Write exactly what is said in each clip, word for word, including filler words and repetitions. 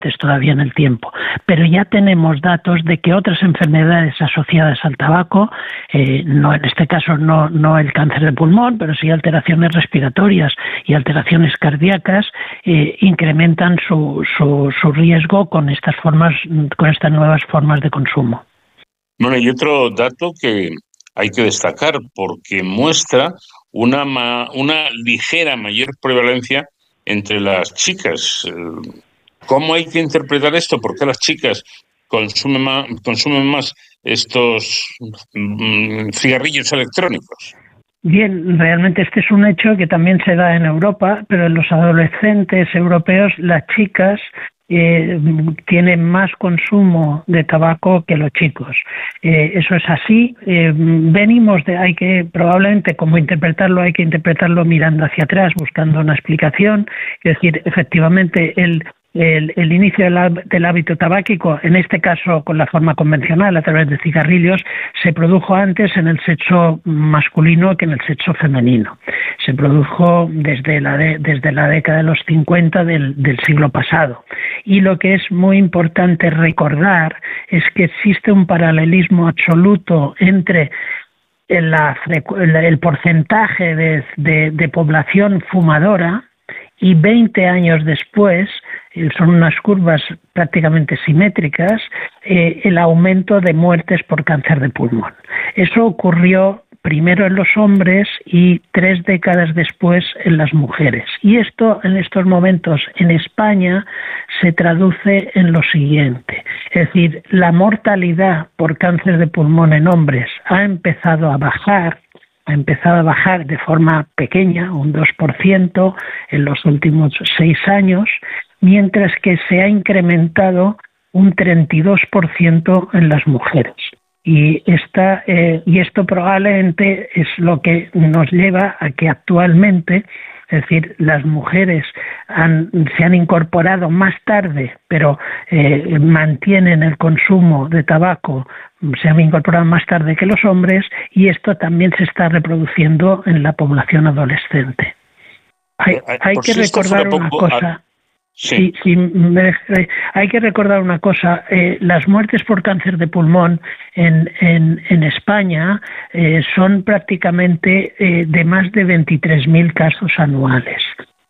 todavía en el tiempo, pero ya tenemos datos de que otras enfermedades asociadas al tabaco, eh, no en este caso no, no el cáncer de pulmón, pero sí alteraciones respiratorias y alteraciones cardíacas, eh, incrementan su, su, su riesgo con estas formas, con estas nuevas formas de consumo. Bueno, y otro dato que hay que destacar porque muestra una, ma, una ligera mayor prevalencia entre las chicas. ¿Cómo hay que interpretar esto? ¿Por qué las chicas consumen más, consumen más estos mm, cigarrillos electrónicos? Bien, realmente este es un hecho que también se da en Europa, pero en los adolescentes europeos las chicas eh, tienen más consumo de tabaco que los chicos. Eh, eso es así. Eh, venimos de, hay que probablemente como interpretarlo, hay que interpretarlo mirando hacia atrás, buscando una explicación. Es decir, efectivamente el El, el inicio del, del hábito tabáquico, en este caso con la forma convencional a través de cigarrillos, se produjo antes en el sexo masculino que en el sexo femenino. Se produjo desde la, de, desde la década de los cincuenta del, del siglo pasado. Y lo que es muy importante recordar es que existe un paralelismo absoluto entre la, el porcentaje de, de, de población fumadora y veinte años después, son unas curvas prácticamente simétricas, eh, el aumento de muertes por cáncer de pulmón. Eso ocurrió primero en los hombres y tres décadas después en las mujeres. Y esto en estos momentos en España se traduce en lo siguiente. Es decir, la mortalidad por cáncer de pulmón en hombres ha empezado a bajar, ha empezado a bajar de forma pequeña, un dos por ciento en los últimos seis años, mientras que se ha incrementado un treinta y dos por ciento en las mujeres. Y, esta, eh, y esto probablemente es lo que nos lleva a que actualmente, es decir, las mujeres han, se han incorporado más tarde, pero eh, mantienen el consumo de tabaco, se han incorporado más tarde que los hombres, y esto también se está reproduciendo en la población adolescente. Hay, hay que si recordar una poco, cosa. Sí, sí, me, hay que recordar una cosa. Eh, las muertes por cáncer de pulmón en, en, en España eh, son prácticamente eh, de más de veintitrés mil casos anuales.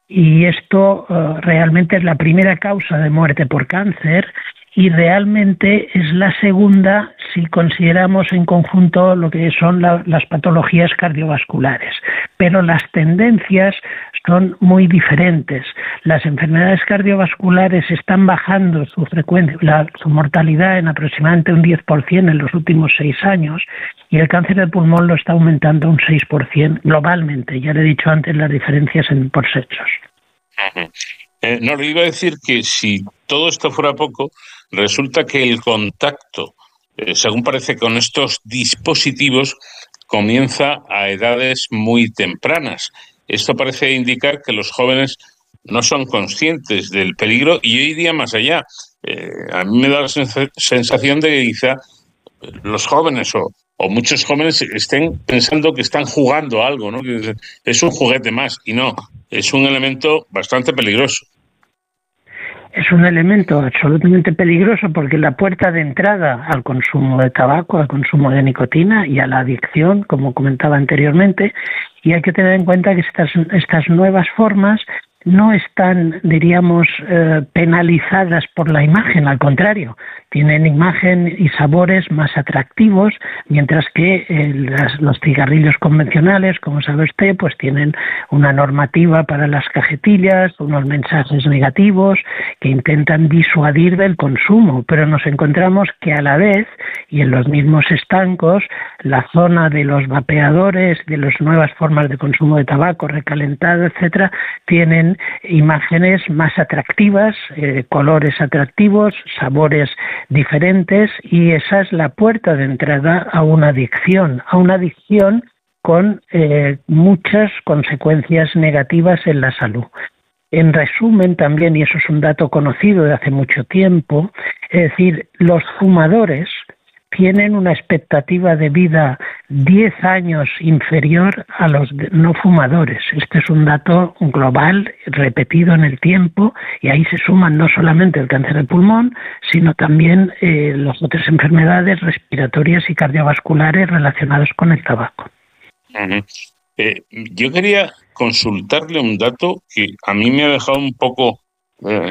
Y esto uh, realmente es la primera causa de muerte por cáncer y realmente es la segunda si consideramos en conjunto lo que son la, las patologías cardiovasculares. Pero las tendencias son muy diferentes. Las enfermedades cardiovasculares están bajando su frecuencia, la, su mortalidad en aproximadamente un diez por ciento en los últimos seis años y el cáncer de pulmón lo está aumentando un seis por ciento globalmente. Ya le he dicho antes las diferencias en, por sexos. Uh-huh. Eh, no, le iba a decir que si todo esto fuera poco, resulta que el contacto, eh, según parece, con estos dispositivos comienza a edades muy tempranas. Esto parece indicar que los jóvenes no son conscientes del peligro y yo iría más allá. Eh, a mí me da la sens- sensación de que quizá los jóvenes o, o muchos jóvenes estén pensando que están jugando a algo, ¿no? Que es un juguete más y no, es un elemento bastante peligroso. Es un elemento absolutamente peligroso porque la puerta de entrada al consumo de tabaco, al consumo de nicotina y a la adicción, como comentaba anteriormente, y hay que tener en cuenta que estas, estas nuevas formas no están, diríamos, eh, penalizadas por la imagen, al contrario, tienen imagen y sabores más atractivos, mientras que eh, las, los cigarrillos convencionales, como sabe usted, pues tienen una normativa para las cajetillas, unos mensajes negativos que intentan disuadir del consumo, pero nos encontramos que a la vez, y en los mismos estancos, la zona de los vapeadores, de las nuevas formas de consumo de tabaco recalentado, etcétera, tienen imágenes más atractivas, eh, colores atractivos, sabores diferentes, y esa es la puerta de entrada a una adicción, a una adicción con eh, muchas consecuencias negativas en la salud. En resumen también, y eso es un dato conocido de hace mucho tiempo, es decir, los fumadores tienen una expectativa de vida diez años inferior a los no fumadores. Este es un dato global, repetido en el tiempo, y ahí se suman no solamente el cáncer de pulmón, sino también eh, las otras enfermedades respiratorias y cardiovasculares relacionadas con el tabaco. Uh-huh. Eh, yo quería consultarle un dato que a mí me ha dejado un poco... Eh,